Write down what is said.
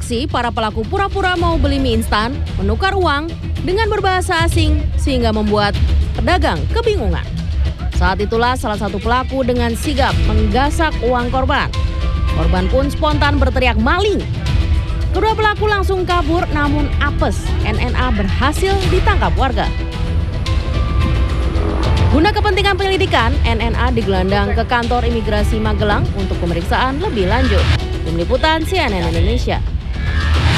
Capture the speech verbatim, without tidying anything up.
aksi, para pelaku pura-pura mau beli mie instan, menukar uang dengan berbahasa asing sehingga membuat pedagang kebingungan. Saat itulah salah satu pelaku dengan sigap menggasak uang korban. Korban pun spontan berteriak maling. Kedua pelaku langsung kabur, namun apes, N N A berhasil ditangkap warga. Guna kepentingan penyelidikan, N N A digelandang ke kantor imigrasi Magelang untuk pemeriksaan lebih lanjut. Tim Liputan C N N Indonesia.